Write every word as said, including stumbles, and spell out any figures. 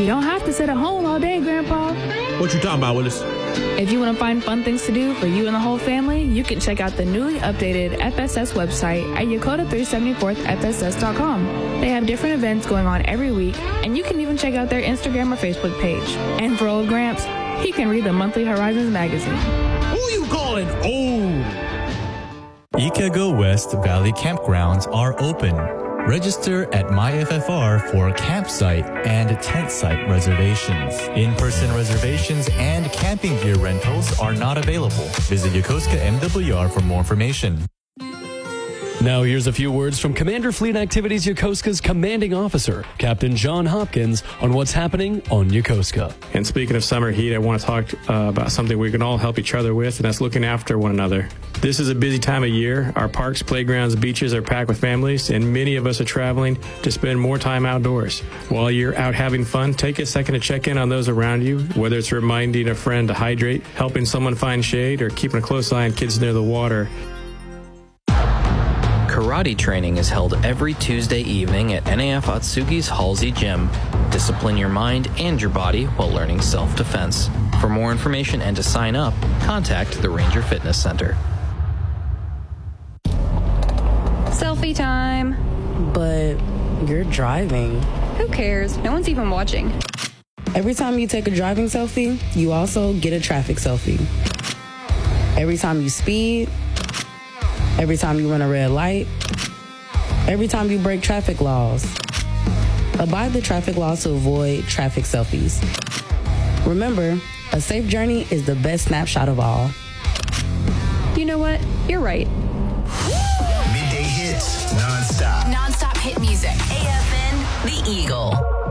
You don't have to sit at home all day, Grandpa. What you talking about, Willis? If you want to find fun things to do for you and the whole family, you can check out the newly updated F S S website at Yokota three seventy-fourth F S S dot com. They have different events going on every week, and you can even check out their Instagram or Facebook page. And for old Gramps, he can read the monthly Horizons magazine. Who you calling old? Ikago West Valley campgrounds are open. Register at MyFFR for campsite and tent site reservations. In-person reservations and camping gear rentals are not available. Visit Yokosuka M W R for more information. Now here's a few words from Commander Fleet Activities Yokosuka's commanding officer, Captain John Hopkins, on what's happening on Yokosuka. And speaking of summer heat, I want to talk uh, about something we can all help each other with, and that's looking after one another. This is a busy time of year. Our parks, playgrounds, beaches are packed with families, and many of us are traveling to spend more time outdoors. While you're out having fun, take a second to check in on those around you, whether it's reminding a friend to hydrate, helping someone find shade, or keeping a close eye on kids near the water. Karate training is held every Tuesday evening at N A F Atsugi's Halsey Gym. Discipline your mind and your body while learning self-defense. For more information and to sign up, contact the Ranger Fitness Center. Selfie time. But you're driving. Who cares? No one's even watching. Every time you take a driving selfie, you also get a traffic selfie. Every time you speed, every time you run a red light, every time you break traffic laws. Abide the traffic laws to avoid traffic selfies. Remember, a safe journey is the best snapshot of all. You know what? You're right. Midday hits, non-stop. Non-stop hit music. A F N, The Eagle.